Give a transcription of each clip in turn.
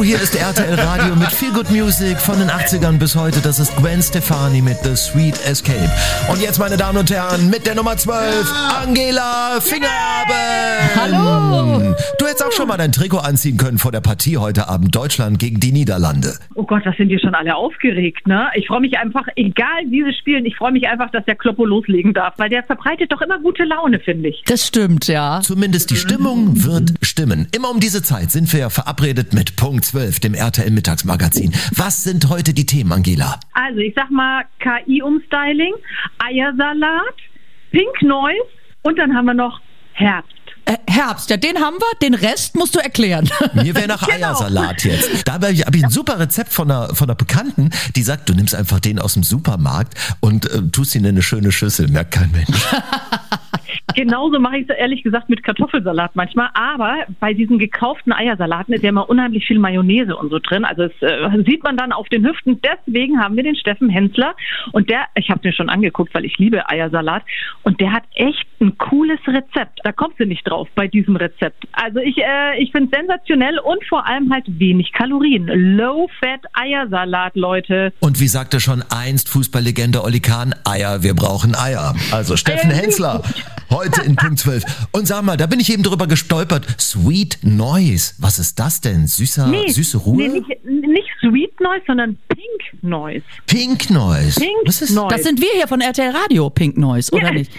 Hallo, hier ist RTL Radio mit Feel Good Music von den 80ern bis heute. Das ist Gwen Stefani mit The Sweet Escape. Und jetzt, meine Damen und Herren, mit der Nummer 12, Angela Fingerben. Hallo. Du hättest auch schon mal dein Trikot anziehen können vor der Partie heute Abend Deutschland gegen die Niederlande. Oh Gott, das sind die schon alle aufgeregt, ne? Ich freue mich einfach, egal wie sie spielen, ich freue mich einfach, dass der Kloppo loslegen darf, weil der verbreitet doch immer gute Laune, finde ich. Das stimmt, ja. Zumindest die Stimmung wird stimmen. Immer um diese Zeit sind wir ja verabredet mit Punkt 12, dem RTL Mittagsmagazin. Was sind heute die Themen, Angela? Also, ich sag mal KI-Umstyling, Eiersalat, Pink Noise und dann haben wir noch Herbst. Herbst, ja, den haben wir, den Rest musst du erklären. Mir wäre nach Eiersalat jetzt. Da habe ich ein super Rezept von einer Bekannten, die sagt, du nimmst einfach den aus dem Supermarkt und tust ihn in eine schöne Schüssel, merkt kein Mensch. Genauso mache ich es ehrlich gesagt mit Kartoffelsalat manchmal, aber bei diesen gekauften Eiersalaten ist ja immer unheimlich viel Mayonnaise und so drin, also das sieht man dann auf den Hüften, deswegen haben wir den Steffen Hensler und ich habe mir schon angeguckt, weil ich liebe Eiersalat und der hat echt ein cooles Rezept, da kommst du nicht drauf bei diesem Rezept. Also ich finde es sensationell und vor allem halt wenig Kalorien. Low-Fat Eiersalat, Leute. Und wie sagte schon einst Fußballlegende Olli Kahn, Eier, wir brauchen Eier. Also Steffen Hensler, heute in Punkt 12. Und sag mal, da bin ich eben drüber gestolpert. Sweet Noise, was ist das denn? Süße Ruhe? Nee, nicht Sweet Noise, sondern Pink Noise. Pink Noise. Was ist das? Sind wir hier von RTL Radio, Pink Noise, oder nicht?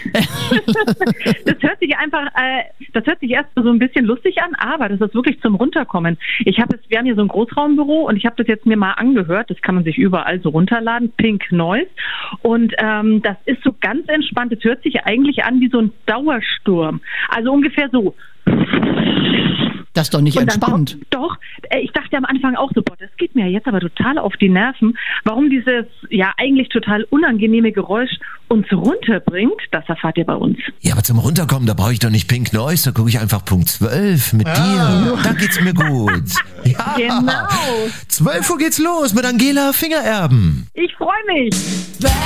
Das hört sich einfach, das hört sich erst so ein bisschen lustig an, aber das ist wirklich zum Runterkommen. Wir haben hier so ein Großraumbüro und ich habe das jetzt mir mal angehört, das kann man sich überall so runterladen, Pink Noise. Und das ist so ganz entspannt, das hört sich eigentlich an wie so ein Dauersturm. Also ungefähr so. Das ist doch nicht entspannt. Doch, ich dachte am Anfang auch so, boah, das geht mir jetzt aber total auf die Nerven. Warum dieses ja eigentlich total unangenehme Geräusch uns runterbringt, das erfahrt ihr bei uns. Ja, aber zum Runterkommen, da brauche ich doch nicht Pink Noise, da gucke ich einfach Punkt 12 mit dir. Da geht's mir gut. Ja. Genau. 12 Uhr geht's los mit Angela Fingerben. Ich freue mich.